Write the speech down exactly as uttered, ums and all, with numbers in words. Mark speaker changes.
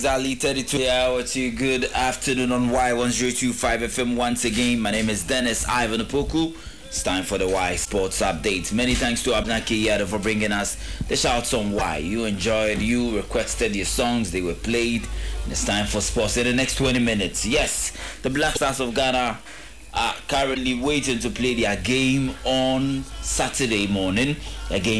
Speaker 1: exactly thirty-two hours to good afternoon on Y one oh two point five F M once again. My name is Dennis Ivan Opoku. It's time for the Y Sports Update. Many thanks to Abnaki Yada for bringing us the shouts on Y. You enjoyed, you requested your songs, they were played. And it's time for sports in the next twenty minutes. Yes, the Black Stars of Ghana are currently waiting to play their game on Saturday morning. Their game